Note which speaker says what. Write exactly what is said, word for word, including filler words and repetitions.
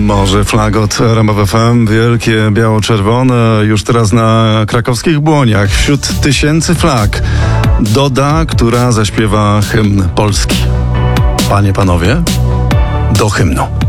Speaker 1: Może flag od R M F F M, wielkie, biało-czerwone, już teraz na krakowskich Błoniach, wśród tysięcy flag, Doda, która zaśpiewa hymn Polski. Panie, panowie, do hymnu.